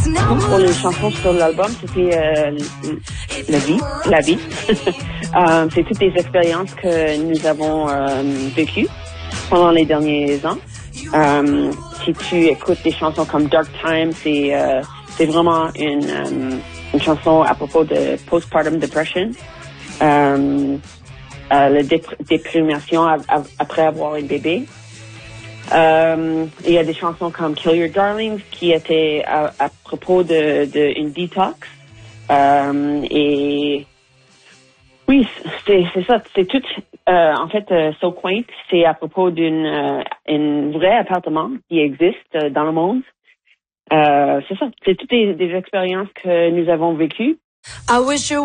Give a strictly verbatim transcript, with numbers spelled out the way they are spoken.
Pour les chansons sur l'album, c'était euh, la vie, la vie. euh, c'est toutes les expériences que nous avons euh, vécues pendant les derniers ans. Euh, si tu écoutes des chansons comme Dark Time, c'est euh, c'est vraiment une euh, une chanson à propos de postpartum depression, euh, euh, la dép- déprimation a- a- après avoir un bébé. Euh, il y a des chansons comme Kill Your Darlings qui étaient à, à propos de, de une detox. Euh, et oui, c'est, c'est ça. C'est tout. Euh, en fait, euh, So Quaint, c'est à propos d'une euh, une vraie appartement qui existe euh, dans le monde. Euh, c'est ça. C'est toutes des, des expériences que nous avons vécues. I wish you